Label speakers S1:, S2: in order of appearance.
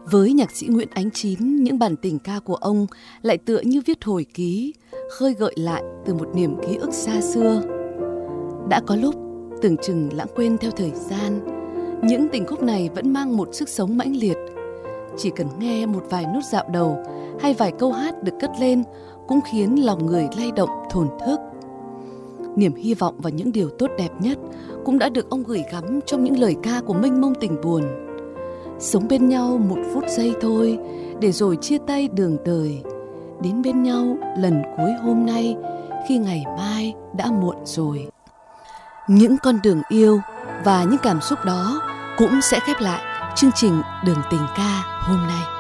S1: Với nhạc sĩ Nguyễn Ánh Chín, những bản tình ca của ông lại tựa như viết hồi ký, khơi gợi lại từ một niềm ký ức xa xưa. Đã có lúc tưởng chừng lãng quên theo thời gian, những tình khúc này vẫn mang một sức sống mãnh liệt. Chỉ cần nghe một vài nốt dạo đầu hay vài câu hát được cất lên cũng khiến lòng người lay động thổn thức. Niềm hy vọng vào những điều tốt đẹp nhất cũng đã được ông gửi gắm trong những lời ca của mênh mông tình buồn. Sống bên nhau một phút giây thôi, để rồi chia tay đường đời. Đến bên nhau lần cuối hôm nay, khi ngày mai đã muộn rồi. Những con đường yêu và những cảm xúc đó cũng sẽ khép lại chương trình Đường Tình Ca hôm nay.